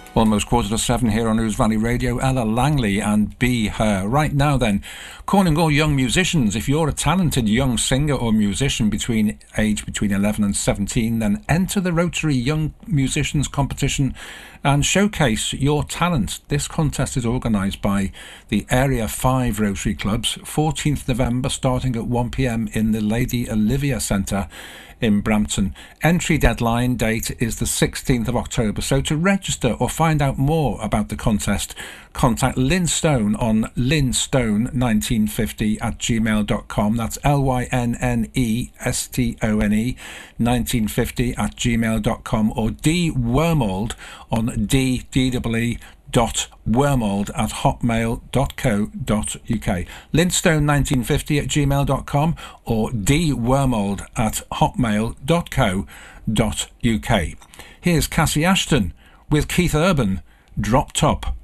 Almost 7:15 here on News Valley Radio. Ella Langley and Be Her. Right now then, calling all young musicians. If you're a talented young singer or musician between 11 and 17, then enter the Rotary Young Musicians Competition and showcase your talent. This contest is organised by the Area 5 Rotary Clubs. 14th November, starting at 1 p.m. in the Lady Olivia Centre in Brampton. Entry deadline date is the 16th of October. So to register or find out more about the contest, contact Lynn Stone on lynnestone1950@gmail.com. That's LYNNESTONE 1950@gmail.com, or D Wormold on dwormold@hotmail.co.uk. Lynstone1950@gmail.com or dwormold@hotmail.co.uk. Here's Cassie Ashton with Keith Urban, Drop Top.